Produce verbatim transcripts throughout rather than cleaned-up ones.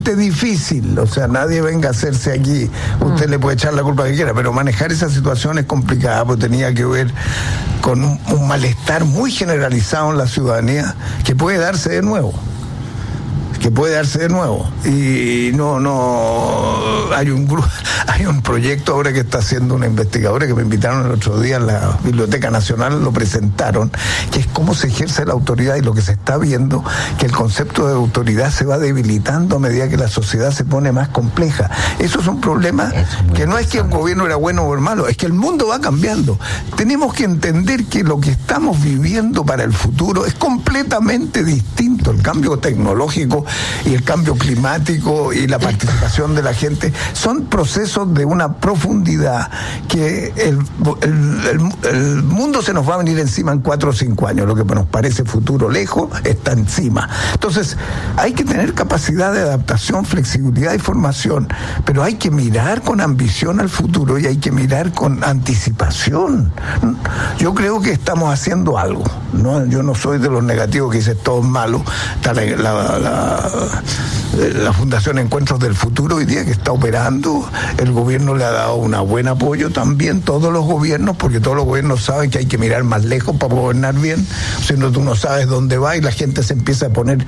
extremadamente difícil, o sea, nadie venga a hacerse aquí, usted mm. le puede echar la culpa que quiera, pero manejar esa situación es complicada, porque tenía que ver con un, un malestar muy generalizado en la ciudadanía que puede darse de nuevo. que puede darse de nuevo y no no hay un grupo, hay un proyecto ahora que está haciendo una investigadora que me invitaron el otro día en la Biblioteca Nacional, lo presentaron, que es cómo se ejerce la autoridad, y lo que se está viendo que el concepto de autoridad se va debilitando a medida que la sociedad se pone más compleja. Eso es un problema es que no es que un gobierno era bueno o malo, es que el mundo va cambiando. Tenemos que entender que lo que estamos viviendo para el futuro es completamente distinto. El cambio tecnológico y el cambio climático y la participación de la gente son procesos de una profundidad que el, el, el, el mundo se nos va a venir encima en cuatro o cinco años. Lo que nos parece futuro lejos está encima. Entonces hay que tener capacidad de adaptación, flexibilidad y formación, pero hay que mirar con ambición al futuro y hay que mirar con anticipación. Yo creo que estamos haciendo algo, ¿no? Yo no soy de los negativos que dicen todo es malo. Está la, la, la, la Fundación Encuentros del Futuro hoy día que está operando, el gobierno le ha dado un buen apoyo también, todos los gobiernos, porque todos los gobiernos saben que hay que mirar más lejos para gobernar bien, si no tú no sabes dónde va y la gente se empieza a poner,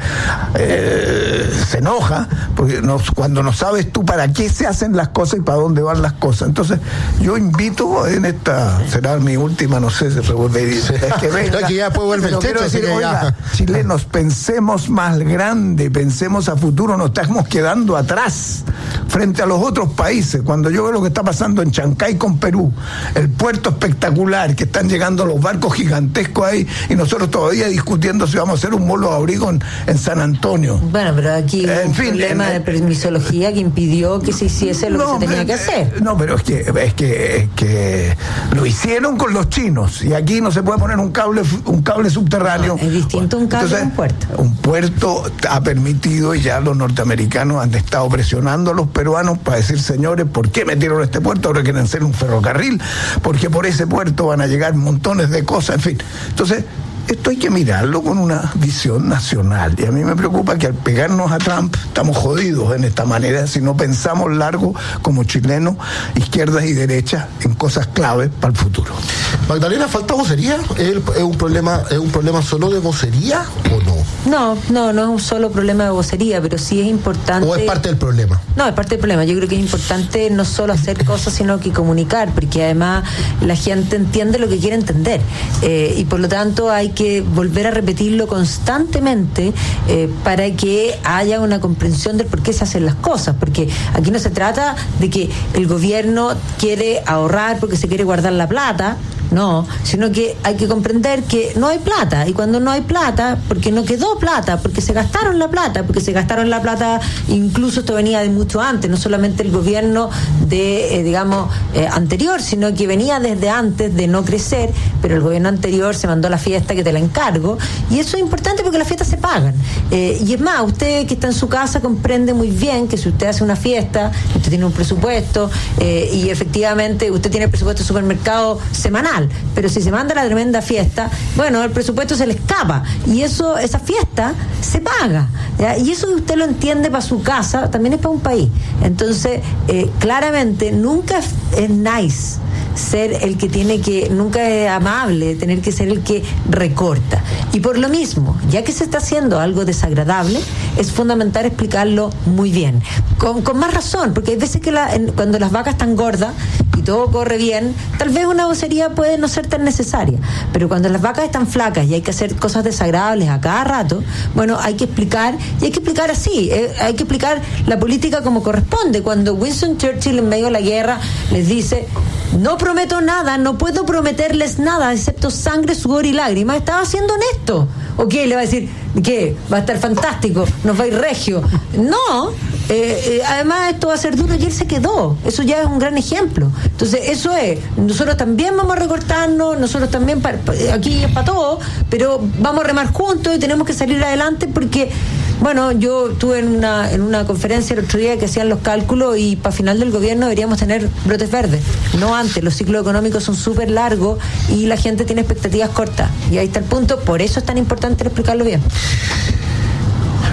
eh, se enoja, porque no, cuando no sabes tú para qué se hacen las cosas y para dónde van las cosas. Entonces yo invito en esta, será mi última, no sé, se revuelve, es que venga, que ya puede volver el techo, decir, oiga, chilenos, pensemos más grande, pensemos a futuro, nos estamos quedando atrás frente a los otros países. Cuando yo veo lo que está pasando en Chancay con Perú, el puerto espectacular, que están llegando los barcos gigantescos ahí, y nosotros todavía discutiendo si vamos a hacer un molo de abrigo en, en San Antonio. Bueno, pero aquí hubo un fin, problema en, de permisología que impidió que se hiciese lo no, que se tenía que hacer. No, pero es que, es que, es que lo hicieron con los chinos, y aquí no se puede poner un cable, un cable subterráneo. No, es distinto un cable a un puerto. Un puerto ha permitido, y ya los norteamericanos han estado presionando a los peruanos para decir, señores, ¿por qué metieron este puerto? Ahora quieren hacer un ferrocarril, porque por ese puerto van a llegar montones de cosas, en fin. Entonces, esto hay que mirarlo con una visión nacional, y a mí me preocupa que al pegarnos a Trump estamos jodidos en esta manera si no pensamos largo como chilenos, izquierdas y derechas, en cosas claves para el futuro. Magdalena, ¿falta vocería? ¿Es, es un problema, es un problema solo de vocería o no? No, no, no es un solo problema de vocería, pero sí es importante. ¿O es parte del problema? No, es parte del problema. Yo creo que es importante no solo hacer cosas, sino que comunicar, porque además la gente entiende lo que quiere entender, eh, y por lo tanto hay que que volver a repetirlo constantemente eh, para que haya una comprensión del por qué se hacen las cosas, porque aquí no se trata de que el gobierno quiere ahorrar porque se quiere guardar la plata, no, sino que hay que comprender que no hay plata, y cuando no hay plata, porque no quedó plata, porque se gastaron la plata, porque se gastaron la plata, incluso esto venía de mucho antes, no solamente el gobierno de, eh, digamos, eh, anterior, sino que venía desde antes de no crecer, pero el gobierno anterior se mandó la fiesta que te la encargo, y eso es importante porque las fiestas se pagan, eh, y es más, usted que está en su casa comprende muy bien que si usted hace una fiesta, usted tiene un presupuesto, eh, y efectivamente usted tiene el presupuesto de supermercado semanal, pero si se manda la tremenda fiesta, bueno, el presupuesto se le escapa, y eso, esa fiesta se paga, ¿ya? Y eso usted lo entiende para su casa, también es para un país. Entonces, eh, claramente nunca es, es nice ser el que tiene que, nunca es amable tener que ser el que recorta, y por lo mismo, ya que se está haciendo algo desagradable, es fundamental explicarlo muy bien, con, con más razón, porque hay veces que la, en, cuando las vacas están gordas y todo corre bien, tal vez una vocería puede no ser tan necesaria, pero cuando las vacas están flacas y hay que hacer cosas desagradables a cada rato, bueno, hay que explicar, y hay que explicar así, eh, hay que explicar la política como corresponde. Cuando Winston Churchill en medio de la guerra les dice, no prometo nada, no puedo prometerles nada excepto sangre, sudor y lágrimas, estaba siendo honesto. ¿O qué? Le va a decir, ¿qué? Va a estar fantástico, nos va a ir regio. No, eh, eh, además esto va a ser duro, y él se quedó. Eso ya es un gran ejemplo. Entonces, eso es, nosotros también vamos a recortarnos, nosotros también, pa, pa, aquí es para todo, pero vamos a remar juntos y tenemos que salir adelante, porque, bueno, yo estuve en una, en una conferencia el otro día que hacían los cálculos, y para final del gobierno deberíamos tener brotes verdes, no antes. Los ciclos económicos son súper largos y la gente tiene expectativas cortas, y ahí está el punto. Por eso es tan importante explicarlo bien.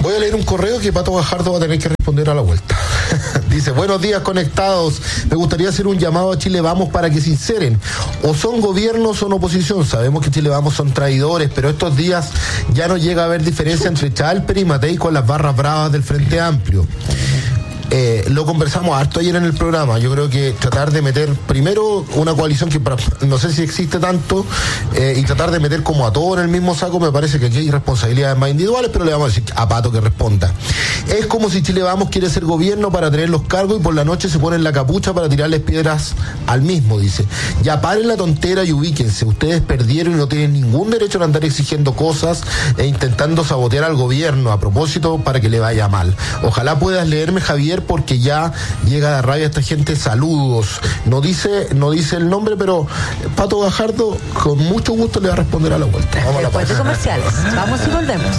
Voy a leer un correo que Pato Gajardo va a tener que responder a la vuelta. Dice, buenos días conectados, me gustaría hacer un llamado a Chile Vamos para que sinceren, o son gobierno o son oposición. Sabemos que Chile Vamos son traidores, pero estos días ya no llega a haber diferencia entre Chalper y Matei con las barras bravas del Frente Amplio. Eh, lo conversamos harto ayer en el programa. Yo creo que tratar de meter primero una coalición que para, no sé si existe tanto, eh, y tratar de meter como a todos en el mismo saco, me parece que aquí hay responsabilidades más individuales, pero le vamos a decir a Pato que responda. Es como si Chile Vamos quiere ser gobierno para tener los cargos y por la noche se ponen la capucha para tirarles piedras al mismo, dice. Ya paren la tontera y ubíquense. Ustedes perdieron y no tienen ningún derecho a andar exigiendo cosas e intentando sabotear al gobierno a propósito para que le vaya mal. Ojalá puedas leerme, Javier, porque ya llega de rabia esta gente. Saludos. No dice, no dice el nombre, pero Pato Gajardo con mucho gusto le va a responder a la vuelta. Vamos a la Después de comerciales. Vamos y volvemos.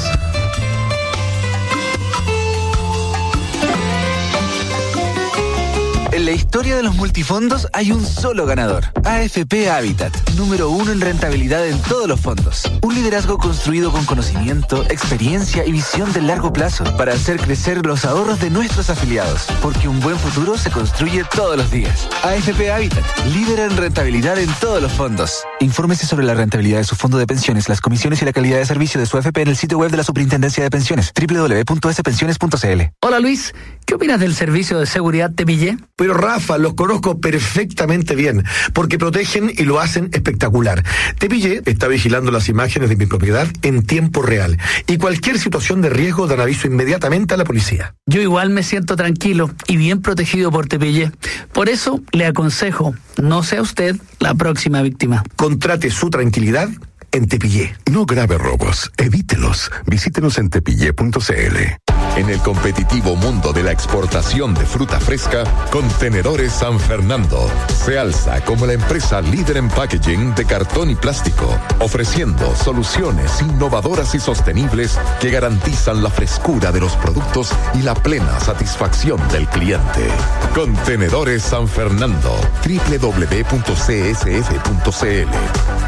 En la historia de los multifondos hay un solo ganador. A F P Habitat, número uno en rentabilidad en todos los fondos. Un liderazgo construido con conocimiento, experiencia y visión de largo plazo para hacer crecer los ahorros de nuestros afiliados. Porque un buen futuro se construye todos los días. A F P Habitat, líder en rentabilidad en todos los fondos. Infórmese sobre la rentabilidad de su fondo de pensiones, las comisiones y la calidad de servicio de su A F P en el sitio web de la Superintendencia de Pensiones, doble u doble u doble u punto s pensiones punto c l. Hola Luis, ¿qué opinas del servicio de seguridad Te Pillé? Pero Rafa, los conozco perfectamente bien, porque protegen y lo hacen espectacular. Te Pillé está vigilando las imágenes de mi propiedad en tiempo real y cualquier situación de riesgo dan aviso inmediatamente a la policía. Yo igual me siento tranquilo y bien protegido por Te Pillé. Por eso le aconsejo, no sea usted la próxima víctima. Contrate su tranquilidad en Te Pillé. No grave robos, evítelos. Visítenos en tepillé punto c l. En el competitivo mundo de la exportación de fruta fresca, Contenedores San Fernando se alza como la empresa líder en packaging de cartón y plástico, ofreciendo soluciones innovadoras y sostenibles que garantizan la frescura de los productos y la plena satisfacción del cliente. Contenedores San Fernando, doble u doble u doble u punto c s f punto c l.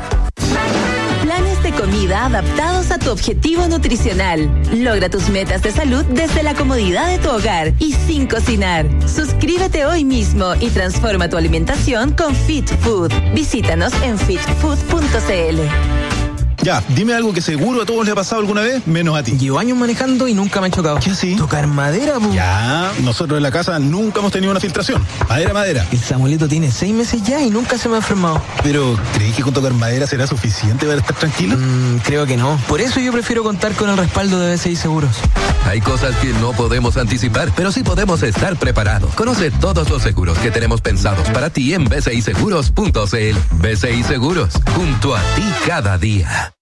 Planes de comida adaptados a tu objetivo nutricional. Logra tus metas de salud desde la comodidad de tu hogar y sin cocinar. Suscríbete hoy mismo y transforma tu alimentación con Fit Food. Visítanos en fit food punto c l. Ya, dime algo que seguro a todos les ha pasado alguna vez, menos a ti. Llevo años manejando y nunca me han chocado. ¿Qué así? Tocar madera, po. Ya, nosotros en la casa nunca hemos tenido una filtración. Madera, madera. El Samuelito tiene seis meses ya y nunca se me ha enfermado. Pero, ¿crees que con tocar madera será suficiente para estar tranquilo? Mm, creo que no. Por eso yo prefiero contar con el respaldo de B C I Seguros. Hay cosas que no podemos anticipar, pero sí podemos estar preparados. Conoce todos los seguros que tenemos pensados para ti en b c i seguros punto c l. B C I Seguros, junto a ti cada día.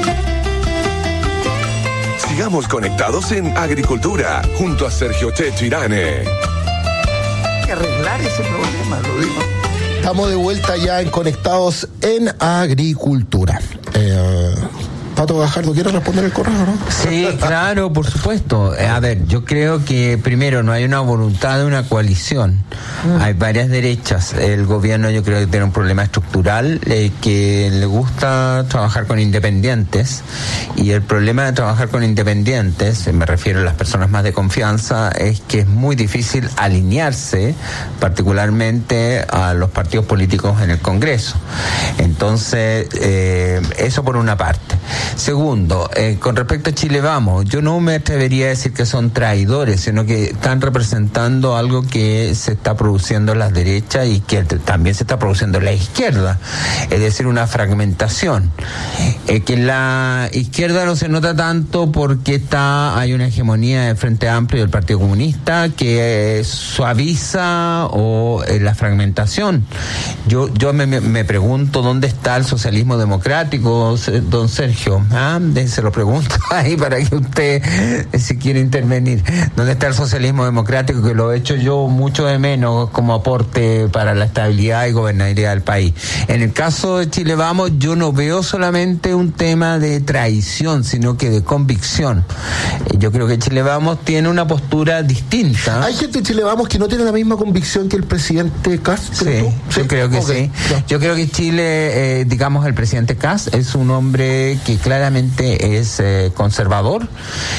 Sigamos conectados en Agricultura, junto a Sergio Checho Irane. Hay que arreglar ese problema, lo digo. Estamos de vuelta ya en Conectados en Agricultura. Eh, Pato Gajardo, ¿quiere responder el correo, no? Sí, claro, por supuesto. A ver, yo creo que primero no hay una voluntad de una coalición. Mm. Hay varias derechas. El gobierno yo creo que tiene un problema estructural, eh, que le gusta trabajar con independientes, y el problema de trabajar con independientes, me refiero a las personas más de confianza, es que es muy difícil alinearse particularmente a los partidos políticos en el Congreso. Entonces, eh, eso por una parte. Segundo, eh, con respecto a Chile Vamos, yo no me atrevería a decir que son traidores, sino que están representando algo que se está produciendo en las derechas y que también se está produciendo en la izquierda, es decir, una fragmentación. Eh, que en la izquierda no se nota tanto porque está hay una hegemonía del Frente Amplio y del Partido Comunista que eh, suaviza o eh, la fragmentación. Yo, yo me, me pregunto dónde está el socialismo democrático, don Sergio. Ah, se lo pregunto ahí para que usted, si quiere intervenir. ¿Dónde está el socialismo democrático, que lo he hecho yo mucho de menos como aporte para la estabilidad y gobernabilidad del país? En el caso de Chile Vamos, yo no veo solamente un tema de traición, sino que de convicción. Yo creo que Chile Vamos tiene una postura distinta. Hay gente de Chile Vamos que no tiene la misma convicción que el presidente Kast. Sí, yo ¿Sí? creo que okay. sí. Ya. Yo creo que Chile, eh, digamos, el presidente Kast es un hombre que claramente es eh, conservador.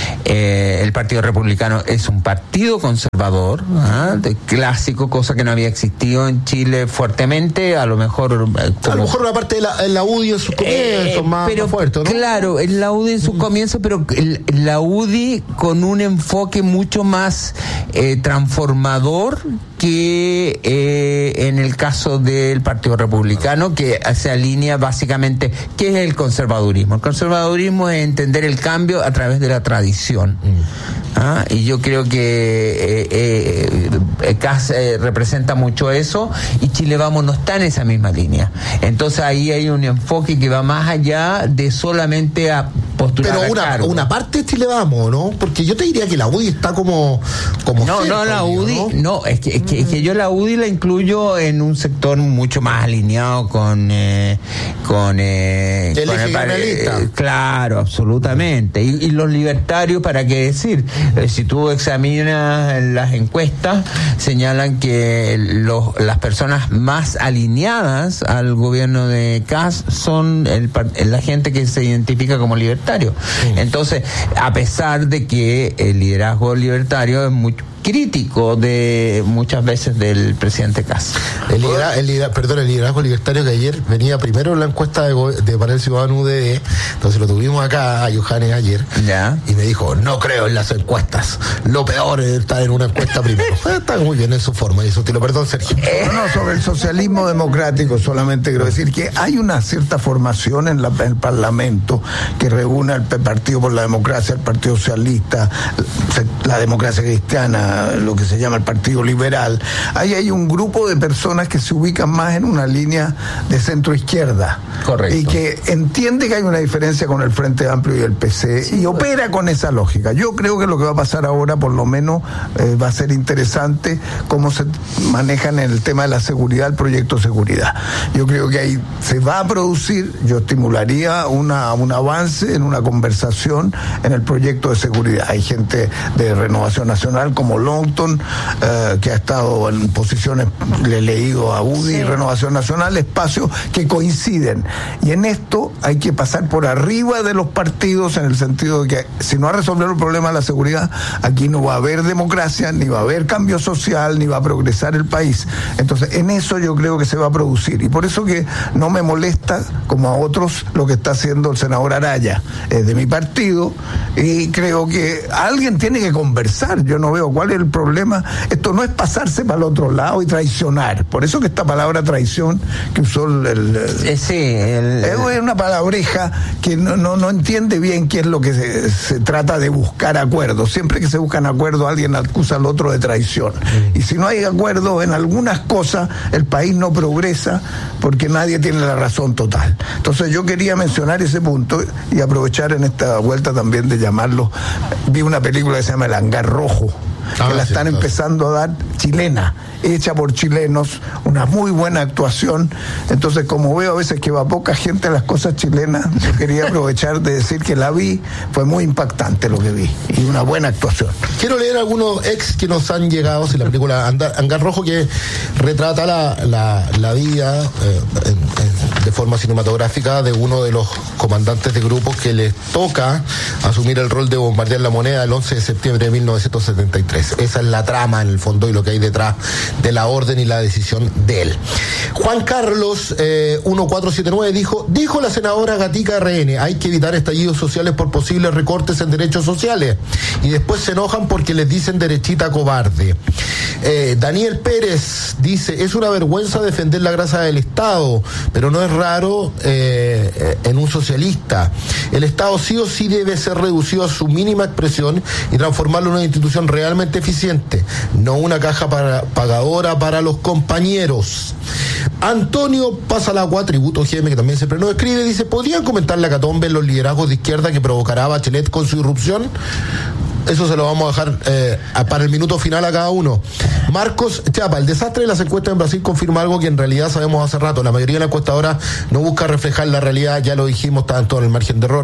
Eh, el Partido Republicano es un partido conservador, ¿ah? de clásico, cosa que no había existido en Chile fuertemente, a lo mejor... Eh, como, a lo mejor una parte de la, en la U D I en sus comienzos, eh, más, pero, más fuerte, ¿no? Claro, en la U D I en sus mm. comienzos, pero el, la U D I con un enfoque mucho más eh, transformador que eh, en el caso del Partido Republicano, que se alinea básicamente, ¿qué es el conservadurismo? El conservadurismo es entender el cambio a través de la tradición. Mm. ¿Ah? Y yo creo que eh, eh, C A S eh, representa mucho eso, y Chile Vamos no está en esa misma línea. Entonces ahí hay un enfoque que va más allá de solamente a postular. Pero una, cargo. una parte de Chile Vamos, ¿no? Porque yo te diría que la U D I está como, como no, cerca, no, la U D I, ¿no? no es, que, es, que, es que yo la U D I la incluyo en un sector mucho más alineado con eh, con, eh, el con el, eh, claro, absolutamente. Y, y los libertarios, ¿para qué decir? Eh, si tú examinas las encuestas, señalan que los, las personas más alineadas al gobierno de C A S son el, la gente que se identifica como libertario. Sí. Entonces, a pesar de que el liderazgo libertario es muy crítico de muchas veces del presidente C A S. El liderazgo, el liderazgo, perdón, el liderazgo libertario que ayer venía primero en la encuesta de, de Panel Ciudadano U D D, entonces lo tuvimos acá a Johannes ayer, ya. Y me dijo, no creo en las encuestas, lo peor es estar en una encuesta primero. Está muy bien en su forma, y eso te lo perdón, Sergio. No, no, sobre el socialismo democrático solamente quiero decir que hay una cierta formación en, la, en el Parlamento que reúne al Partido por la Democracia, el Partido Socialista, la Democracia Cristiana, lo que se llama el Partido Liberal. Ahí hay un grupo de personas que se ubican más en una línea de centro izquierda. Correcto. Y que entiende que hay una diferencia con el Frente Amplio y el P C, sí, y opera con esa lógica. Yo creo que lo que va a pasar ahora, por lo menos, eh, va a ser interesante cómo se maneja en el tema de la seguridad, el proyecto de seguridad. Yo creo que ahí se va a producir, yo estimularía una, un avance en una conversación en el proyecto de seguridad. Hay gente de Renovación Nacional como Longton, eh, que ha estado en posiciones, le he leído a U D I, sí. Renovación Nacional, espacios que coinciden. Y en esto hay que pasar por arriba de los partidos, en el sentido de que si no ha resolvido el problema de la seguridad, aquí no va a haber democracia, ni va a haber cambio social, ni va a progresar el país. Entonces, en eso yo creo que se va a producir. Y por eso que no me molesta, como a otros, lo que está haciendo el senador Araya, eh, de mi partido, y creo que alguien tiene que conversar. Yo no veo cuál es el problema. Esto no es pasarse para el otro lado y traicionar. Por eso que esta palabra traición que usó el, el, eh, sí, el es una palabreja que no, no, no entiende bien qué es lo que se, se trata de buscar acuerdos. Siempre que se buscan acuerdos, alguien acusa al otro de traición. Mm. Y si no hay acuerdo en algunas cosas, el país no progresa porque nadie tiene la razón total. Entonces yo quería mencionar ese punto y aprovechar en esta vuelta también de llamarlo. Vi una película que se llama El Hangar Rojo, que ah, la están sí, empezando a dar, chilena, hecha por chilenos, una muy buena actuación. Entonces, como veo a veces que va poca gente a las cosas chilenas, yo quería aprovechar de decir que la vi, fue muy impactante lo que vi, y una buena actuación. Quiero leer algunos ex que nos han llegado, si la película Hangar Rojo, que retrata la, la, la vida eh, en, en, de forma cinematográfica de uno de los comandantes de grupos que les toca asumir el rol de bombardear la moneda el once de septiembre de mil novecientos setenta y tres. Esa es la trama, en el fondo, y lo que hay detrás de la orden y la decisión de él. Juan Carlos eh, uno cuatro siete nueve dijo, dijo la senadora Gatica R N, hay que evitar estallidos sociales por posibles recortes en derechos sociales, y después se enojan porque les dicen derechita cobarde. Eh, Daniel Pérez dice, es una vergüenza defender la grasa del Estado, pero no es raro eh, en un socialista. El Estado sí o sí debe ser reducido a su mínima expresión y transformarlo en una institución realmente eficiente, no una caja para, pagadora para los compañeros. Antonio Pasalagua, tributo G M, que también siempre nos escribe, dice, ¿podrían comentar la catombe en los liderazgos de izquierda que provocará Bachelet con su irrupción? Eso se lo vamos a dejar eh, para el minuto final a cada uno. Marcos Chapa, el desastre de las encuestas en Brasil confirma algo que en realidad sabemos hace rato. La mayoría de las encuestadoras no busca reflejar la realidad, ya lo dijimos, está en todo el margen de error.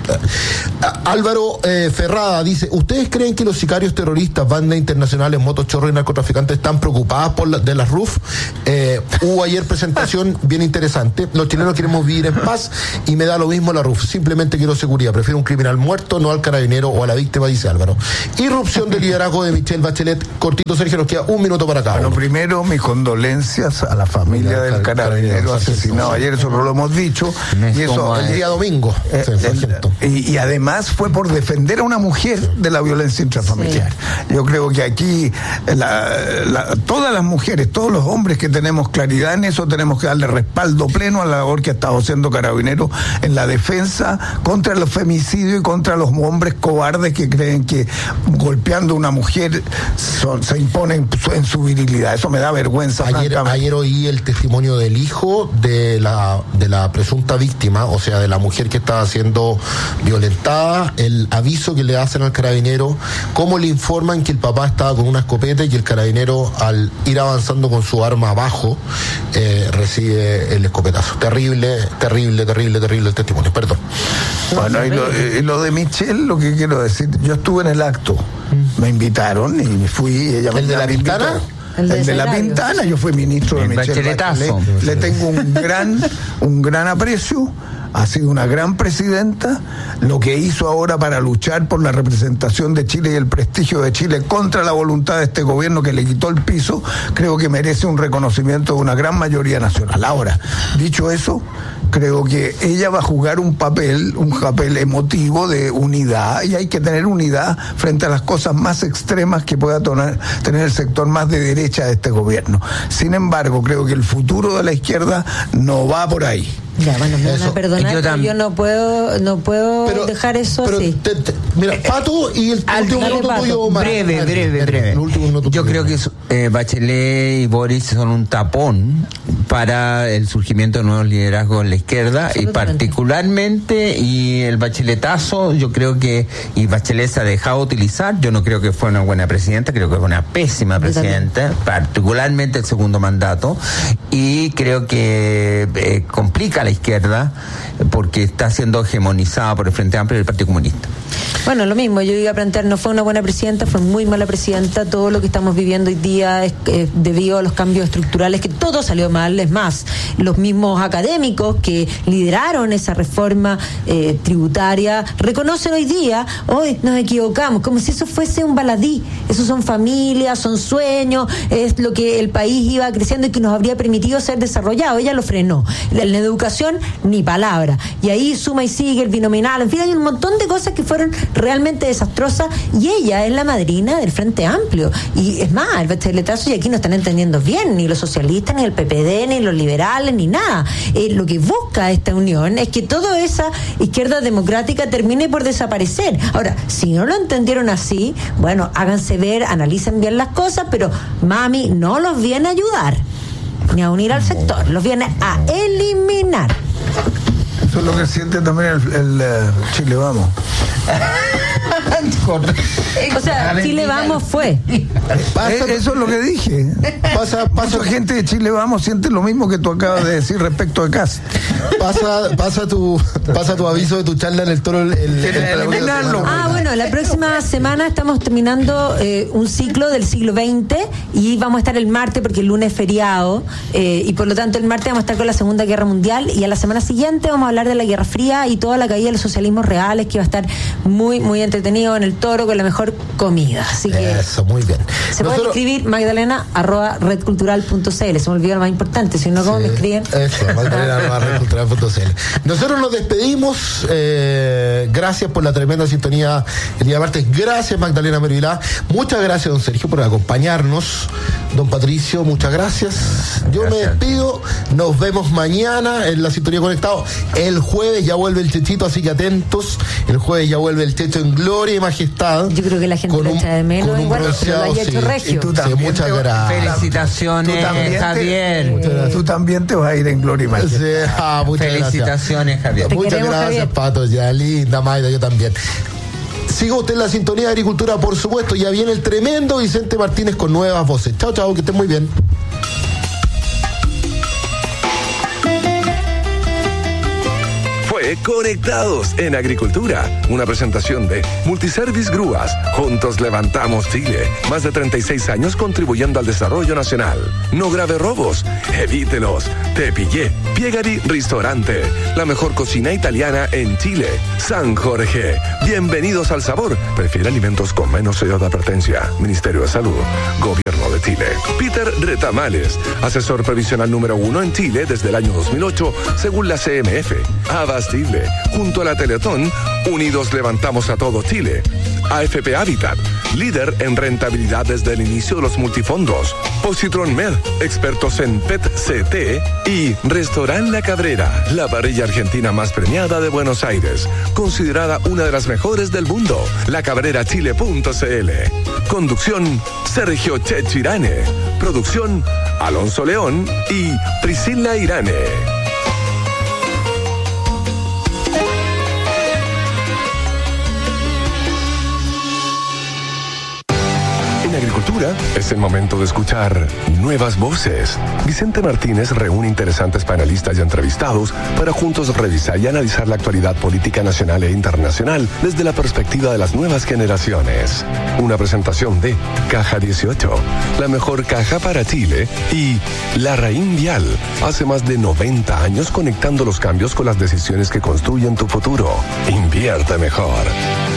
Álvaro eh, Ferrada dice, ¿ustedes creen que los sicarios terroristas, bandas internacionales, motochorros y narcotraficantes están preocupadas por la, de las R U F? Eh, hubo ayer presentación bien interesante. Los chilenos queremos vivir en paz y me da lo mismo la R U F. Simplemente quiero seguridad. Prefiero un criminal muerto, no al carabinero o a la víctima, dice Álvaro. Irrupción de liderazgo de Michelle Bachelet. Cortito, Sergio, nos queda un minuto para cada uno. Bueno, primero, mis condolencias a la familia del carabinero asesinado ayer, eso no lo hemos dicho. Y eso el día domingo. Eh, el, y, y además fue por defender a una mujer de la violencia intrafamiliar. Sí. Yo creo que aquí la, la, todas las mujeres, todos los hombres que tenemos claridad en eso, tenemos que darle respaldo pleno a la labor que ha estado haciendo Carabineros en la defensa contra los femicidios y contra los hombres cobardes que creen que golpeando a una mujer son, se imponen en su virilidad. Eso me da vergüenza. Ayer, ayer oí el testimonio del hijo de la, de la presunta víctima, o sea, de la mujer que estaba siendo violentada, el aviso que le hacen al carabinero, cómo le informan que el papá estaba con una escopeta y que el carabinero, al ir avanzando con su arma abajo, eh, recibe el escopetazo. Terrible, terrible, terrible, terrible el testimonio. Perdón. Bueno, y lo, y lo de Michelle, lo que quiero decir, yo estuve en el acto, me invitaron y me fui. Ella ¿El me de la Pintana? El de, el de la Pintana, yo fui ministro de Michelle Bachelet. Le tengo un gran, un gran aprecio. Ha sido una gran presidenta. Lo que hizo ahora para luchar por la representación de Chile y el prestigio de Chile contra la voluntad de este gobierno que le quitó el piso, creo que merece un reconocimiento de una gran mayoría nacional. Ahora, dicho eso, creo que ella va a jugar un papel, un papel emotivo de unidad, y hay que tener unidad frente a las cosas más extremas que pueda tener, tener el sector más de derecha de este gobierno. Sin embargo, creo que el futuro de la izquierda no va por ahí. Ya, bueno, me van a perdonar, yo, pero yo no puedo, no puedo pero, dejar eso pero así. Te, te, mira, Pato, y el Al último minuto tuyo, Mar, breve, Mar, breve, Mar, breve. El último minuto yo tuyo. creo que eh, Bachelet y Boris son un tapón para el surgimiento de nuevos liderazgos en la izquierda, y particularmente, y el bacheletazo, yo creo que, y Bachelet se ha dejado utilizar, yo no creo que fue una buena presidenta, creo que fue una pésima presidenta, particularmente el segundo mandato, y creo que eh, complica a la izquierda porque está siendo hegemonizada por el Frente Amplio y el Partido Comunista. Bueno, lo mismo, yo iba a plantear, no fue una buena presidenta, fue muy mala presidenta. Todo lo que estamos viviendo hoy día es eh, debido a los cambios estructurales, que todo salió mal. Es más, los mismos académicos que lideraron esa reforma eh, tributaria reconocen hoy día, hoy nos equivocamos, como si eso fuese un baladí. Eso son familias, son sueños, es lo que el país iba creciendo y que nos habría permitido ser desarrollado. Ella lo frenó. En la educación, ni palabra. Y ahí suma y sigue el binominal, en fin, hay un montón de cosas que fueron realmente desastrosas, y ella es la madrina del Frente Amplio. Y es más, el bacheletazo, y aquí no están entendiendo bien, ni los socialistas, ni el P P D, ni los liberales, ni nada. Eh, lo que busca esta unión es que toda esa izquierda democrática termine por desaparecer. Ahora, si no lo entendieron así, bueno, háganse ver, analicen bien las cosas, pero mami no los viene a ayudar, ni a unir al sector, los viene a eliminar. Eso es lo que siente también el, el, el Chile Vamos. O sea, Chile Vamos fue. Pasa, eso es lo que dije. Pasa, pasa Mucha gente de Chile Vamos siente lo mismo que tú acabas de decir respecto a Cast. Pasa, pasa tu, pasa tu aviso de tu charla en el Toro. El, el, el, el ah, bueno, la próxima semana estamos terminando eh, un ciclo del siglo veinte, y vamos a estar el martes porque el lunes es feriado, eh, y por lo tanto el martes vamos a estar con la Segunda Guerra Mundial, y a la semana siguiente vamos a hablar de la Guerra Fría y toda la caída de los socialismos reales, que va a estar muy, muy entretenido en el Toro con la mejor comida. Así que eso, muy bien. Se Nosotros... pueden escribir magdalena arroba redcultural punto cl. Se me olvidó lo más importante, si no, ¿cómo sí, me escriben? Eso, magdalena arroba redcultural punto cl. Nosotros nos despedimos. Eh, gracias por la tremenda sintonía el día martes. Gracias, Magdalena Mervilá. Muchas gracias, don Sergio, por acompañarnos. Don Patricio, muchas gracias. Yo gracias. me despido. Nos vemos mañana en la sintonía Conectado. El jueves ya vuelve el Chechito, así que atentos. El jueves ya vuelve el Checho en gloria y majestad. Yo creo que la gente lo echa de menos, igual, pero lo haya hecho sí. regio. Y tú también, sí, muchas gracias. Felicitaciones, tú también Javier. Te, tú también te vas a ir en gloria y majestad. Sí, ah, muchas Felicitaciones, gracias. Javier. Te muchas queremos, gracias, Javier. Pato, ya linda, Maida, yo también. Siga usted en la sintonía de Agricultura, por supuesto. Ya viene el tremendo Vicente Martínez con nuevas voces. Chao, chao, que estén muy bien. Chile conectados en agricultura. Una presentación de Multiservice Grúas. Juntos levantamos Chile. Más de treinta y seis años contribuyendo al desarrollo nacional. No grave robos. Evítelos. Te pillé. Piegari Restaurante. La mejor cocina italiana en Chile. San Jorge. Bienvenidos al sabor. Prefiere alimentos con menos sello de advertencia. Ministerio de Salud. Gobierno de Chile. Peter Retamales. Asesor previsional número uno en Chile desde el año dos mil ocho, según la C M F. Abastible. Junto a la Teletón, unidos levantamos a todo Chile. A F P Habitat, líder en rentabilidad desde el inicio de los multifondos. Positron Med, expertos en P E T C T. Y Restaurant La Cabrera, la parrilla argentina más premiada de Buenos Aires. Considerada una de las mejores del mundo. la cabrera chile punto c l. Conducción, Sergio Chechirane. Producción, Alonso León y Priscila Irane. En agricultura es el momento de escuchar nuevas voces. Vicente Martínez reúne interesantes panelistas y entrevistados para juntos revisar y analizar la actualidad política nacional e internacional desde la perspectiva de las nuevas generaciones. Una presentación de Caja dieciocho, la mejor caja para Chile, y La Raín Vial, hace más de noventa años conectando los cambios con las decisiones que construyen tu futuro. Invierte mejor.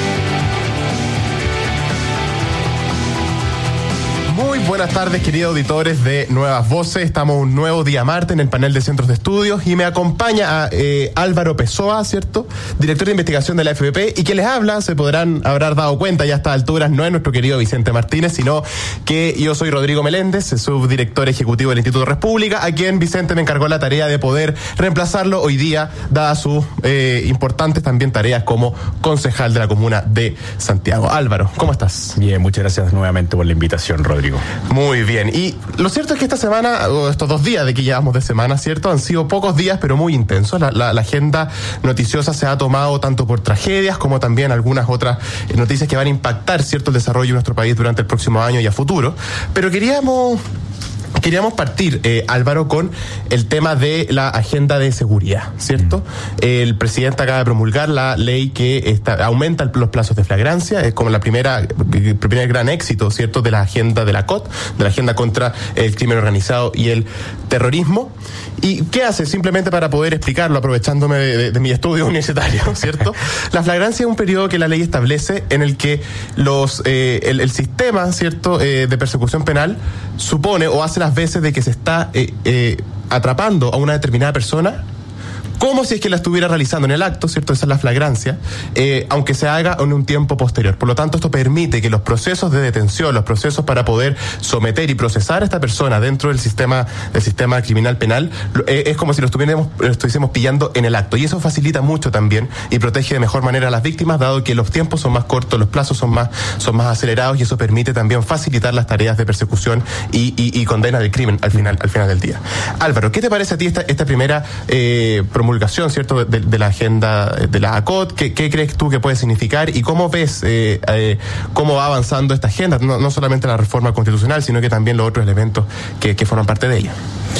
Muy buenas tardes, queridos auditores de Nuevas Voces. Estamos un nuevo día martes en el panel de centros de estudios y me acompaña a, eh, Álvaro Pessoa, ¿cierto? Director de investigación de la A F P, y que les habla, se podrán haber dado cuenta ya a estas alturas, no es nuestro querido Vicente Martínez, sino que yo soy Rodrigo Meléndez, subdirector ejecutivo del Instituto República, a quien Vicente me encargó la tarea de poder reemplazarlo hoy día, dadas sus eh, importantes también tareas como concejal de la comuna de Santiago. Álvaro, ¿cómo estás? Bien, muchas gracias nuevamente por la invitación, Rodrigo. Muy bien, y lo cierto es que esta semana, o estos dos días de que llevamos de semana, ¿cierto? Han sido pocos días, pero muy intensos. La, la, la agenda noticiosa se ha tomado tanto por tragedias como también algunas otras noticias que van a impactar, ¿cierto?, el desarrollo de nuestro país durante el próximo año y a futuro. Pero queríamos... Queríamos partir, eh, Álvaro, con el tema de la agenda de seguridad, ¿cierto? Mm. El presidente acaba de promulgar la ley que está, aumenta los plazos de flagrancia, es como la primera, el primer gran éxito, ¿cierto?, de la agenda de la C O T, de la agenda contra el crimen organizado y el terrorismo. ¿Y qué hace? Simplemente para poder explicarlo, aprovechándome de, de, de mi estudio universitario, ¿cierto? La flagrancia es un periodo que la ley establece en el que los eh, el, el sistema, ¿cierto?, eh, de persecución penal supone o hace las veces de que se está eh, eh, atrapando a una determinada persona como si es que la estuviera realizando en el acto, ¿cierto? Esa es la flagrancia, eh, aunque se haga en un tiempo posterior. Por lo tanto, esto permite que los procesos de detención, los procesos para poder someter y procesar a esta persona dentro del sistema del sistema criminal penal, eh, es como si lo estuviéramos, lo estuviésemos pillando en el acto. Y eso facilita mucho también y protege de mejor manera a las víctimas, dado que los tiempos son más cortos, los plazos son más, son más acelerados, y eso permite también facilitar las tareas de persecución y, y, y condena del crimen al final, al final del día. Álvaro, ¿qué te parece a ti esta, esta primera eh, promulgación, ¿cierto?, de, de la agenda de la A C O T? ¿Qué, qué crees tú que puede significar y cómo ves eh, eh, cómo va avanzando esta agenda? No, no solamente la reforma constitucional, sino que también los otros elementos que, que forman parte de ella.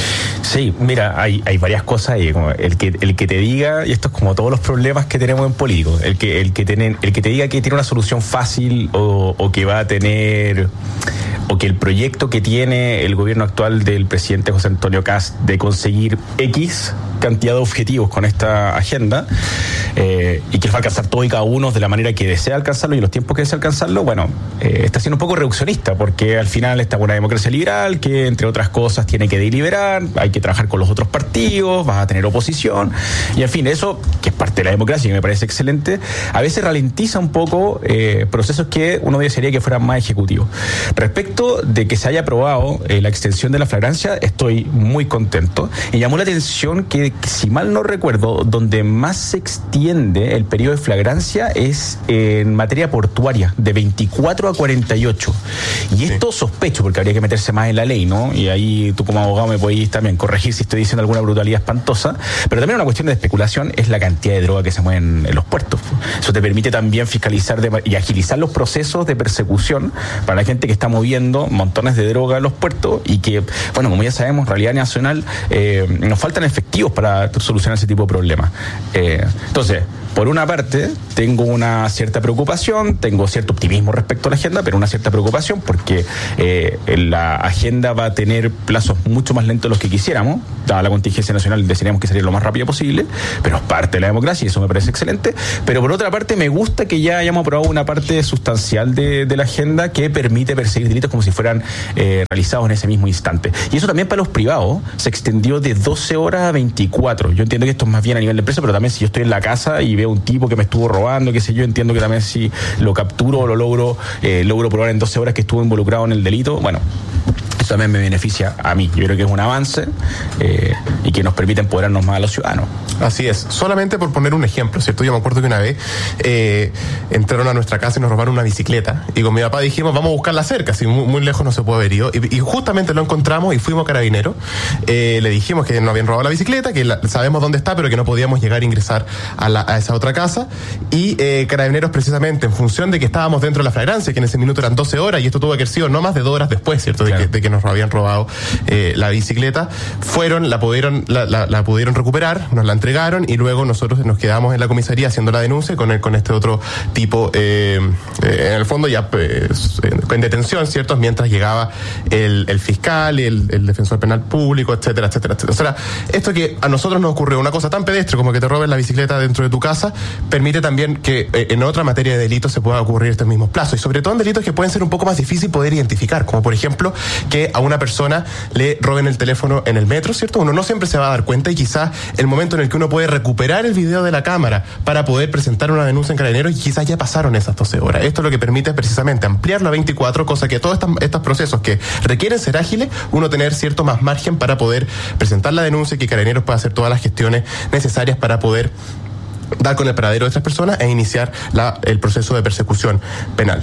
Sí, mira, hay, hay varias cosas ahí. Como el que el que te diga, y esto es como todos los problemas que tenemos en político, el que el que tienen, el que te diga que tiene una solución fácil o, o que va a tener, o que el proyecto que tiene el gobierno actual del presidente José Antonio Kast de conseguir X cantidad de objetivos con esta agenda, eh, y que va a alcanzar todo y cada uno de la manera que desea alcanzarlo y los tiempos que desea alcanzarlo, bueno, eh, está siendo un poco reduccionista, porque al final está una democracia liberal que, entre otras cosas, tiene que deliberar, hay que trabajar con los otros partidos, vas a tener oposición, y en fin, eso, que es parte de la democracia y me parece excelente, a veces ralentiza un poco eh, procesos que uno desearía que fueran más ejecutivos. Respecto de que se haya aprobado eh, la extensión de la flagrancia, estoy muy contento, y llamó la atención que, si mal no recuerdo, donde más se extiende el periodo de flagrancia es en materia portuaria, de veinticuatro a cuarenta y ocho. Y esto sí, sospecho, porque habría que meterse más en la ley, ¿no? Y ahí tú como abogado me podéis también corregir si estoy diciendo alguna brutalidad espantosa, pero también una cuestión de especulación es la cantidad de droga que se mueve en, en los puertos. Eso te permite también fiscalizar de, y agilizar los procesos de persecución para la gente que está moviendo montones de droga en los puertos y que, bueno, como ya sabemos, en realidad nacional, eh, nos faltan efectivos para solucionar ese tipo de problemas. Eh, entonces, por una parte, tengo una cierta preocupación, tengo cierto optimismo respecto a la agenda, pero una cierta preocupación porque eh, la agenda va a tener plazos mucho más lentos de los que quisiéramos. Dada la contingencia nacional, desearíamos que saliera lo más rápido posible, pero es parte de la democracia y eso me parece excelente. Pero por otra parte, me gusta que ya hayamos aprobado una parte sustancial de, de la agenda que permite perseguir delitos como si fueran eh, realizados en ese mismo instante. Y eso también para los privados se extendió de doce horas a veinticuatro. Yo entiendo que esto es más bien a nivel de empresa, pero también si yo estoy en la casa y veo un tipo que me estuvo robando, qué sé yo, entiendo que también si lo capturo o lo logro, eh, logro probar en doce horas que estuvo involucrado en el delito, bueno, eso también me beneficia a mí. Yo creo que es un avance eh, y que nos permite empoderarnos más a los ciudadanos. Así es. Solamente por poner un ejemplo, ¿cierto? Yo me acuerdo que una vez eh, entraron a nuestra casa y nos robaron una bicicleta y con mi papá dijimos, vamos a buscarla cerca, si muy, muy lejos no se puede haber ido. Y, y justamente lo encontramos y fuimos a Carabineros. Eh, le dijimos que nos habían robado la bicicleta, que la, sabemos dónde está, pero que no podíamos llegar a ingresar a, la, a esa otra casa. Y eh, Carabineros, precisamente en función de que estábamos dentro de la flagrancia, que en ese minuto eran doce horas, y esto tuvo que haber sido no más de dos horas después, ¿cierto? Claro. De, que, de que nos habían robado eh, la bicicleta. Fueron, la pudieron, la, la, la pudieron recuperar, nos la entregaron y luego nosotros nos quedamos en la comisaría haciendo la denuncia con el, con este otro tipo, eh, eh, en el fondo ya pues, en detención, ¿cierto? Mientras llegaba el, el fiscal, el, el defensor penal público, etcétera, etcétera, etcétera. O sea, esto que a nosotros nos ocurrió, una cosa tan pedestre como que te roben la bicicleta dentro de tu casa, permite también que eh, en otra materia de delitos se pueda ocurrir estos mismos plazos, y sobre todo en delitos que pueden ser un poco más difícil poder identificar, como por ejemplo que a una persona le roben el teléfono en el metro, ¿cierto? Uno no siempre se va a dar cuenta y quizás el momento en el que uno puede recuperar el video de la cámara para poder presentar una denuncia en Carabineros, y quizás ya pasaron esas doce horas. Esto lo que permite es precisamente ampliarlo a veinticuatro, cosa que todos estos, estos procesos que requieren ser ágiles, uno tener cierto más margen para poder presentar la denuncia y que Carabineros pueda hacer todas las gestiones necesarias para poder dar con el paradero de estas personas e iniciar la, el proceso de persecución penal.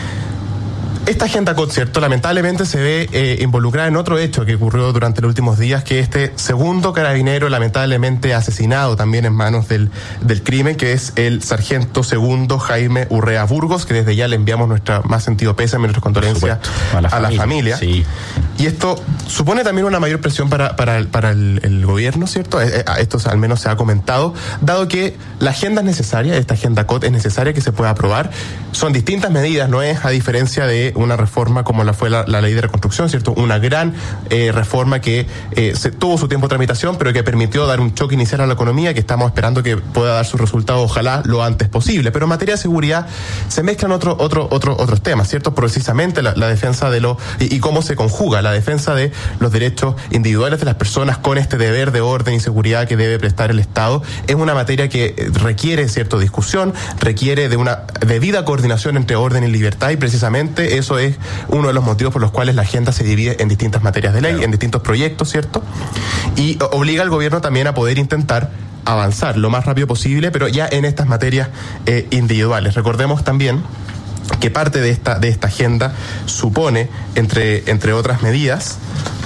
Esta agenda concierto lamentablemente se ve eh, involucrada en otro hecho que ocurrió durante los últimos días, que este segundo carabinero lamentablemente asesinado también en manos del, del crimen, que es el sargento segundo Jaime Urrea Burgos, que desde ya le enviamos nuestra más sentido pésame, nuestras condolencias a la, a la familia. Sí. Y esto supone también una mayor presión para, para, para el, el gobierno, ¿cierto? Esto al menos se ha comentado, dado que la agenda es necesaria, esta agenda C O T es necesaria que se pueda aprobar. Son distintas medidas, no es a diferencia de una reforma como la fue la, la ley de reconstrucción, ¿cierto? Una gran eh, reforma que eh, se, tuvo su tiempo de tramitación, pero que permitió dar un choque inicial a la economía, que estamos esperando que pueda dar sus resultados, ojalá, lo antes posible. Pero en materia de seguridad se mezclan otro, otro, otro, otros temas, ¿cierto? Precisamente la, la defensa de los... Y, y cómo se conjuga la defensa de los derechos individuales de las personas con este deber de orden y seguridad que debe prestar el Estado. Es una materia que requiere cierta discusión, requiere de una debida coordinación entre orden y libertad, y precisamente eso es uno de los motivos por los cuales la agenda se divide en distintas materias de ley, claro, en distintos proyectos, ¿cierto? Y obliga al gobierno también a poder intentar avanzar lo más rápido posible, pero ya en estas materias eh, individuales. Recordemos también que parte de esta, de esta agenda supone, entre, entre otras medidas,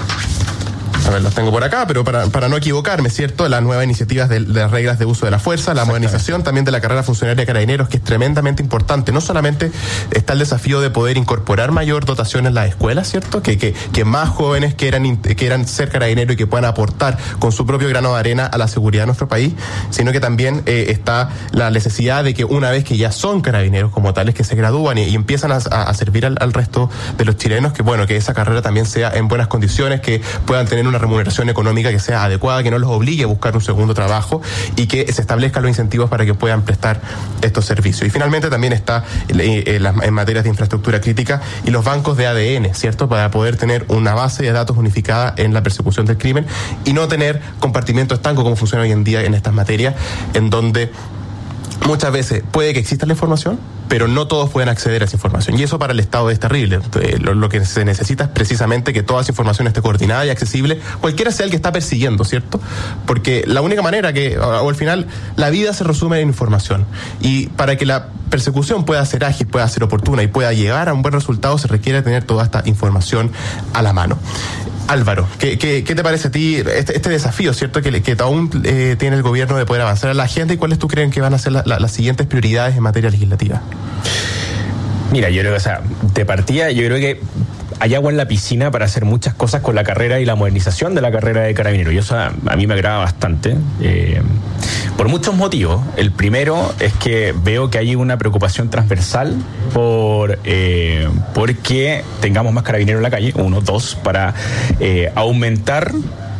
a ver, las tengo por acá, pero para, para no equivocarme, ¿cierto? Las nuevas iniciativas de, de las reglas de uso de la fuerza, la modernización también de la carrera funcionaria de Carabineros, que es tremendamente importante. No solamente está el desafío de poder incorporar mayor dotación en las escuelas, ¿cierto? Que, que, que más jóvenes quieran, quieran ser carabineros y que puedan aportar con su propio grano de arena a la seguridad de nuestro país, sino que también eh, está la necesidad de que una vez que ya son carabineros como tales, que se gradúan y, y empiezan a, a servir al, al resto de los chilenos, que bueno, que esa carrera también sea en buenas condiciones, que puedan tener una remuneración económica que sea adecuada, que no los obligue a buscar un segundo trabajo y que se establezcan los incentivos para que puedan prestar estos servicios. Y finalmente también está en, en materias de infraestructura crítica y los bancos de A D N, ¿cierto? Para poder tener una base de datos unificada en la persecución del crimen y no tener compartimiento estanco como funciona hoy en día en estas materias, en donde muchas veces puede que exista la información, pero no todos pueden acceder a esa información. Y eso para el Estado es terrible. Lo, lo que se necesita es precisamente que toda esa información esté coordinada y accesible, cualquiera sea el que está persiguiendo, ¿cierto? Porque la única manera que, o al final, la vida se resume en información. Y para que la persecución pueda ser ágil, pueda ser oportuna y pueda llegar a un buen resultado, se requiere tener toda esta información a la mano. Álvaro, ¿qué, qué, qué te parece a ti este, este desafío, cierto, que, que aún eh, tiene el gobierno de poder avanzar a la agenda, y cuáles tú creen que van a ser la, la, las siguientes prioridades en materia legislativa? Mira, yo creo que, o sea, de partida, yo creo que hay agua en la piscina para hacer muchas cosas con la carrera y la modernización de la carrera de carabinero. Y eso a, a mí me agrada bastante, eh, por muchos motivos. El primero es que veo que hay una preocupación transversal por eh, porque tengamos más carabineros en la calle, uno, dos, para eh, aumentar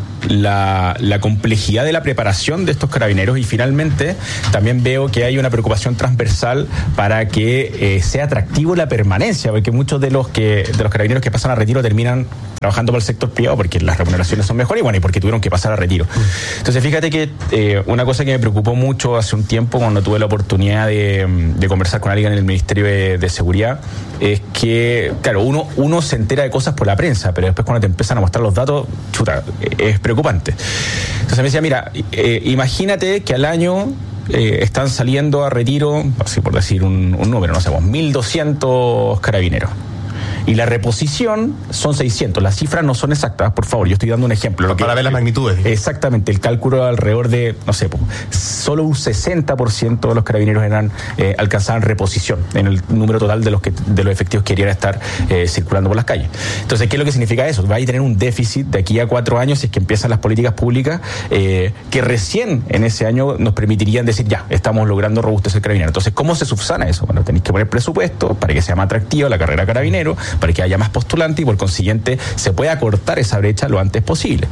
La, la complejidad de la preparación de estos carabineros, y finalmente también veo que hay una preocupación transversal para que eh, sea atractivo la permanencia, porque muchos de los que de los carabineros que pasan a retiro terminan trabajando para el sector privado porque las remuneraciones son mejores y bueno, y porque tuvieron que pasar a retiro. Entonces fíjate que eh, una cosa que me preocupó mucho hace un tiempo cuando tuve la oportunidad de, de conversar con alguien en el Ministerio de, de Seguridad es que, claro, uno, uno se entera de cosas por la prensa, pero después cuando te empiezan a mostrar los datos, chuta, es preocupante. Entonces me decía, mira, eh, imagínate que al año eh, están saliendo a retiro, así por decir un, un número, no sé, mil doscientos carabineros. Y la reposición son seiscientos. Las cifras no son exactas, por favor, yo estoy dando un ejemplo. Lo que, para ver las magnitudes. Exactamente, el cálculo alrededor de, no sé, solo un sesenta por ciento de los carabineros eran eh, alcanzaban reposición en el número total de los que de los efectivos que querían estar eh, circulando por las calles. Entonces, ¿qué es lo que significa eso? Va a tener un déficit de aquí a cuatro años si es que empiezan las políticas públicas eh, que recién en ese año nos permitirían decir, ya, estamos logrando robustecer el carabinero. Entonces, ¿cómo se subsana eso? Bueno, tenéis que poner presupuesto para que sea más atractiva la carrera carabinero, para que haya más postulantes y por consiguiente se pueda acortar esa brecha lo antes posible.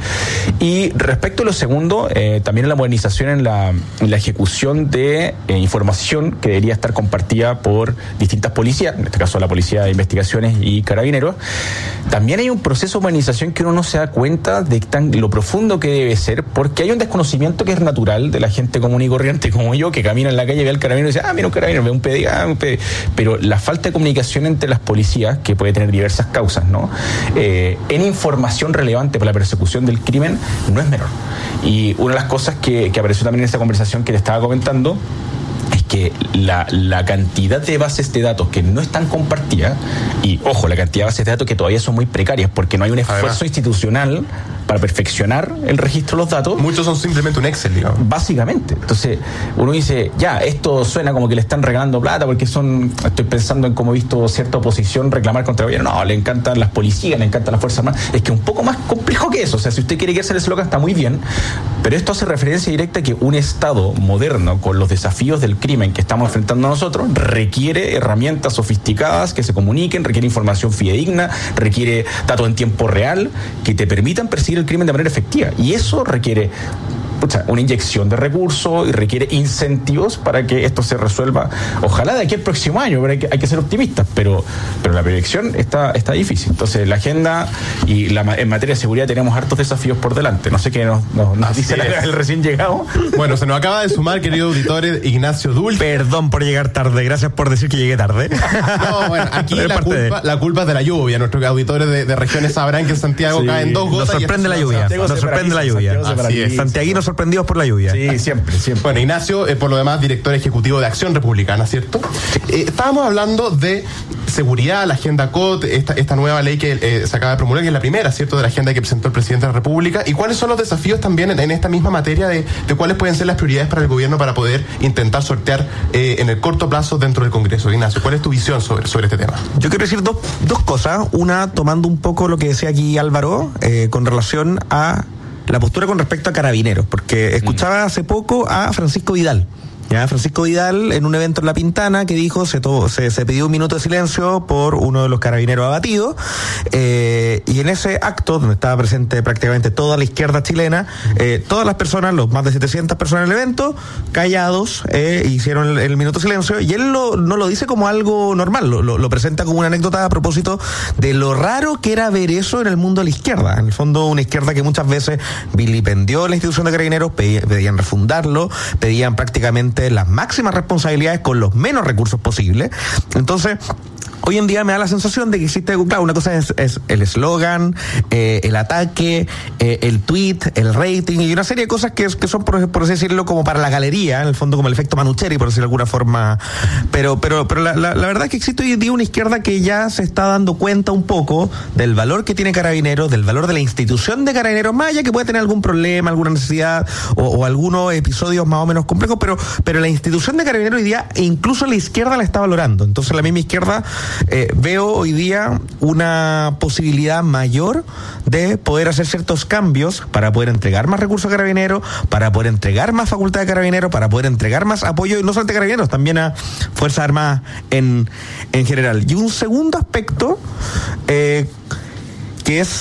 Y respecto a lo segundo, eh, también la modernización en la, en la ejecución de eh, información que debería estar compartida por distintas policías, en este caso la Policía de Investigaciones y Carabineros. También hay un proceso de modernización que uno no se da cuenta de tan, lo profundo que debe ser, porque hay un desconocimiento que es natural de la gente común y corriente como yo, que camina en la calle, ve al carabinero y dice, ah, mira un carabinero, ve un P D, ah, un P D. Pero la falta de comunicación entre las policías, que puede tener diversas causas, ¿no? Eh, en información relevante para la persecución del crimen no es menor. Y una de las cosas que, que apareció también en esta conversación que le estaba comentando es que la, la cantidad de bases de datos que no están compartidas, y ojo, la cantidad de bases de datos que todavía son muy precarias porque no hay un esfuerzo Además, institucional para perfeccionar el registro de los datos. Muchos son simplemente un Excel, digamos. Básicamente. Entonces, uno dice, ya, esto suena como que le están regalando plata porque son, estoy pensando en cómo he visto cierta oposición reclamar contra el gobierno. No, le encantan las policías, le encantan las Fuerzas Armadas. Es que es un poco más complejo que eso. O sea, si usted quiere que hacer el eslogan, está muy bien, pero esto hace referencia directa a que un Estado moderno, con los desafíos del crimen que estamos enfrentando nosotros, requiere herramientas sofisticadas que se comuniquen, requiere información fidedigna, requiere datos en tiempo real que te permitan perseguir el crimen de manera efectiva, y eso requiere pucha, una inyección de recursos y requiere incentivos para que esto se resuelva, ojalá de aquí al próximo año, pero hay que, hay que ser optimistas, pero, pero la proyección está, está difícil. Entonces la agenda y la, en materia de seguridad tenemos hartos desafíos por delante. No sé qué nos, nos, nos dice la, el recién llegado. Bueno, se nos acaba de sumar, querido auditor Ignacio Dulce. Perdón por llegar tarde, gracias por decir que llegué tarde. No, bueno, aquí la culpa, la culpa es de la lluvia. Nuestros auditores de, de regiones sabrán que en Santiago sí, caen dos gotas. Nos sorprende la lluvia, nos sorprende la lluvia. Así es, santiaguinos sorprendidos por la lluvia. Sí, siempre, siempre. Bueno, Ignacio, eh, por lo demás, director ejecutivo de Acción Republicana, ¿cierto? Eh, estábamos hablando de seguridad, la Agenda C O T, esta, esta nueva ley que eh, se acaba de promulgar, que es la primera, ¿cierto?, de la agenda que presentó el presidente de la República. ¿Y cuáles son los desafíos también en, en esta misma materia de, de cuáles pueden ser las prioridades para el gobierno para poder intentar sortear eh, en el corto plazo dentro del Congreso? Ignacio, ¿cuál es tu visión sobre, sobre este tema? Yo quiero decir dos, dos cosas. Una, tomando un poco lo que decía aquí Álvaro, eh, con relación a la postura con respecto a Carabineros, porque escuchaba hace poco a Francisco Vidal. Ya, Francisco Vidal, en un evento en La Pintana, que dijo, se, to, se, se pidió un minuto de silencio por uno de los carabineros abatidos, eh, y en ese acto, donde estaba presente prácticamente toda la izquierda chilena, eh, todas las personas, los más de setecientas personas en el evento, callados, eh, hicieron el, el minuto de silencio, y él lo, no lo dice como algo normal, lo, lo, lo presenta como una anécdota a propósito de lo raro que era ver eso en el mundo de la izquierda. En el fondo, una izquierda que muchas veces vilipendió la institución de Carabineros, pedían, pedían refundarlo, pedían prácticamente las máximas responsabilidades con los menos recursos posibles. Entonces, hoy en día me da la sensación de que existe, claro, una cosa es, es el eslogan, eh, el ataque, eh, el tweet, el rating y una serie de cosas que, que son, por, por así decirlo, como para la galería, en el fondo como el efecto Manucheri, por decirlo de alguna forma. Pero, pero, pero la, la, la verdad es que existe hoy en día una izquierda que ya se está dando cuenta un poco del valor que tiene Carabineros, del valor de la institución de Carabineros, más allá que puede tener algún problema, alguna necesidad o, o algunos episodios más o menos complejos, pero, pero la institución de Carabineros hoy día, incluso la izquierda la está valorando. Entonces la misma izquierda eh, veo hoy día una posibilidad mayor de poder hacer ciertos cambios para poder entregar más recursos a Carabineros, para poder entregar más facultad de Carabineros, para poder entregar más apoyo, y no solamente a Carabineros, también a Fuerzas Armadas en, en general. Y un segundo aspecto, eh, que es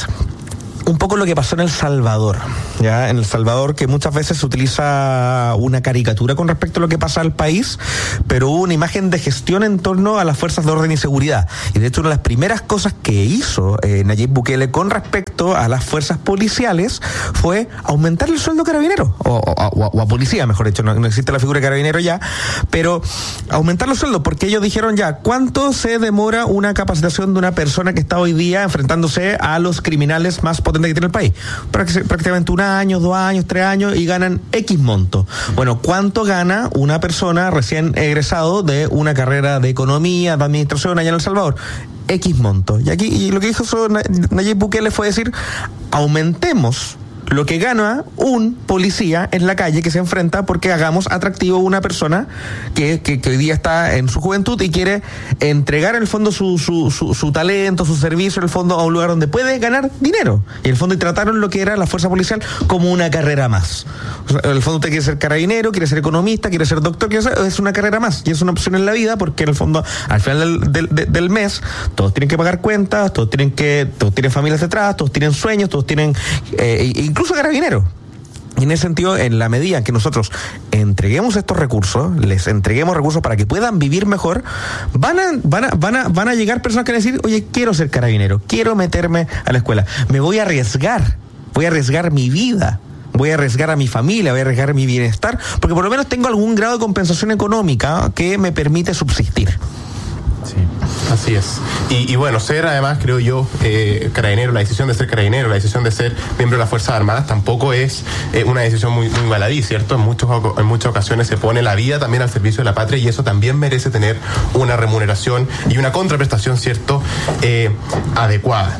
un poco lo que pasó en El Salvador, ya en El Salvador, que muchas veces se utiliza una caricatura con respecto a lo que pasa al país, pero hubo una imagen de gestión en torno a las fuerzas de orden y seguridad. Y de hecho una de las primeras cosas que hizo eh, Nayib Bukele con respecto a las fuerzas policiales fue aumentar el sueldo a Carabineros, o, o, o a policía, mejor dicho, no, no existe la figura de Carabinero ya, pero aumentar los sueldos, porque ellos dijeron ya, ¿cuánto se demora una capacitación de una persona que está hoy día enfrentándose a los criminales más potentes que tiene el país? Prácticamente un año, dos años, tres años, y ganan X monto. Bueno, ¿cuánto gana una persona recién egresado de una carrera de economía, de administración allá en El Salvador? X monto. Y aquí, y lo que dijo Nayib Bukele fue decir, aumentemos lo que gana un policía en la calle que se enfrenta, porque hagamos atractivo a una persona que, que, que hoy día está en su juventud y quiere entregar en el fondo su, su, su, su talento, su servicio, en el fondo a un lugar donde puede ganar dinero. Y en el fondo y trataron lo que era la fuerza policial como una carrera más. O sea, en el fondo usted quiere ser carabinero, quiere ser economista, quiere ser doctor, quiere ser, es una carrera más. Y es una opción en la vida, porque en el fondo al final del, del, del mes todos tienen que pagar cuentas, todos tienen que todos tienen familias detrás, todos tienen sueños, todos tienen eh, incluso Carabineros. Y en ese sentido, en la medida en que nosotros entreguemos estos recursos, les entreguemos recursos para que puedan vivir mejor, van a, van a, van a, van a llegar personas que van a decir, oye, quiero ser carabinero, quiero meterme a la escuela, me voy a arriesgar, voy a arriesgar mi vida, voy a arriesgar a mi familia, voy a arriesgar mi bienestar, porque por lo menos tengo algún grado de compensación económica que me permite subsistir. Sí, así es. Y, y bueno, ser además, creo yo, eh, carabinero, la decisión de ser carabinero, la decisión de ser miembro de las Fuerzas Armadas, tampoco es eh, una decisión muy, muy baladí, ¿cierto? En, muchos, en muchas ocasiones se pone la vida también al servicio de la patria, y eso también merece tener una remuneración y una contraprestación, ¿cierto?, eh, adecuada.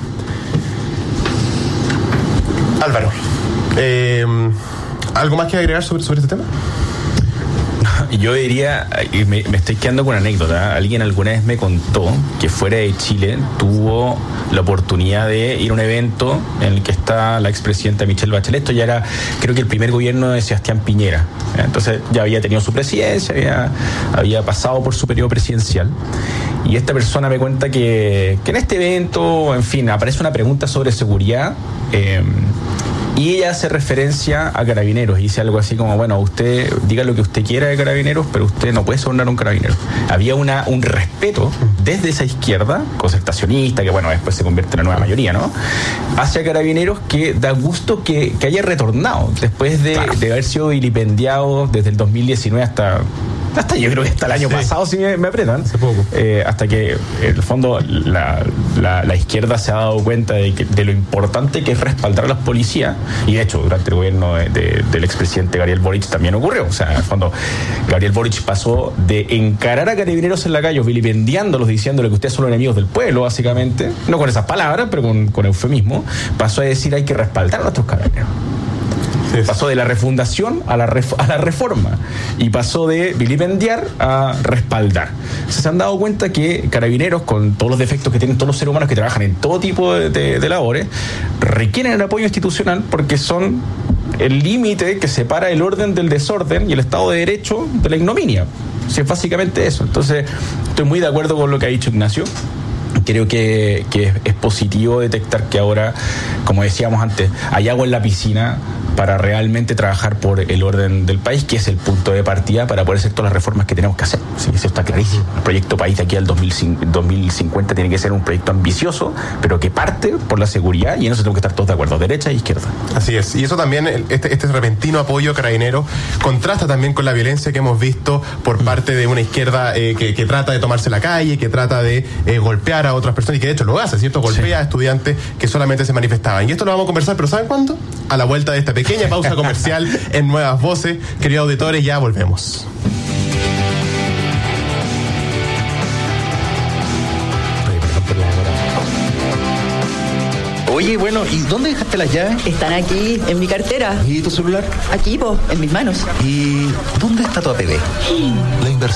Álvaro, eh, ¿algo más que agregar sobre, sobre este tema? Yo diría, me, me estoy quedando con una anécdota. Alguien alguna vez me contó que fuera de Chile tuvo la oportunidad de ir a un evento en el que está la expresidenta Michelle Bachelet. Esto ya era, creo que el primer gobierno de Sebastián Piñera. Entonces ya había tenido su presidencia, había, había pasado por su periodo presidencial. Y esta persona me cuenta que, que en este evento, en fin, aparece una pregunta sobre seguridad. Eh, Y ella hace referencia a Carabineros y dice algo así como, bueno, usted diga lo que usted quiera de Carabineros, pero usted no puede sobornar a un carabinero. Había una, un respeto desde esa izquierda concertacionista, que bueno, después se convierte en la nueva mayoría, ¿no?, hacia Carabineros, que da gusto que, que haya retornado después de, claro. de haber sido vilipendiado desde el dos mil diecinueve hasta... hasta yo creo que hasta el año sí. pasado, si me, me apretan, hace poco. Eh, hasta que en el fondo la, la, la izquierda se ha dado cuenta de, que, de lo importante que es respaldar a las policías, y de hecho durante el gobierno de, de, del expresidente Gabriel Boric también ocurrió. O sea, en el fondo Gabriel Boric pasó de encarar a carabineros en la calle vilipendiándolos, diciéndole que ustedes son los enemigos del pueblo, básicamente, no con esas palabras, pero con, con eufemismo, pasó a decir hay que respaldar a nuestros carabineros. Pasó de la refundación a la, ref, a la reforma, y pasó de vilipendiar a respaldar. Se han dado cuenta que Carabineros, con todos los defectos que tienen todos los seres humanos que trabajan en todo tipo de, de, de labores, requieren el apoyo institucional, porque son el límite que separa el orden del desorden y el Estado de Derecho de la ignominia. O sea, es básicamente eso. Entonces, estoy muy de acuerdo con lo que ha dicho Ignacio. Creo que, que es, es positivo detectar que ahora, como decíamos antes, hay agua en la piscina, para realmente trabajar por el orden del país, que es el punto de partida para poder hacer todas las reformas que tenemos que hacer. Sí, eso está clarísimo. El proyecto país de aquí al dos mil cincuenta tiene que ser un proyecto ambicioso, pero que parte por la seguridad, y en eso tenemos que estar todos de acuerdo, derecha e izquierda. Así es, y eso también, este, este repentino apoyo a Carabineros contrasta también con la violencia que hemos visto por parte de una izquierda eh, que, que trata de tomarse la calle, que trata de eh, golpear a otras personas, y que de hecho lo hace, ¿cierto? Golpea sí. a estudiantes que solamente se manifestaban. Y esto lo vamos a conversar, pero ¿saben cuándo? A la vuelta de esta pequeña pausa comercial en Nuevas Voces. Queridos auditores, ya volvemos. Oye, bueno, ¿y dónde dejaste las llaves? Están aquí, en mi cartera. ¿Y tu celular? Aquí, po, en mis manos. ¿Y dónde está tu A P B? La inversión.